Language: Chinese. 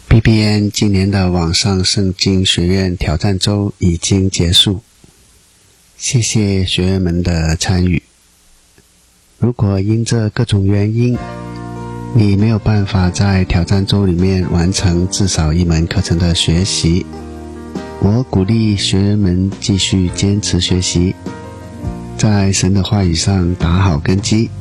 BBN 今年的网上圣经学院挑战周已经结束，谢谢学员们的参与。如果因这各种原因，你没有办法在挑战周里面完成至少一门课程的学习，我鼓励学员们继续坚持学习，在神的话语上打好根基，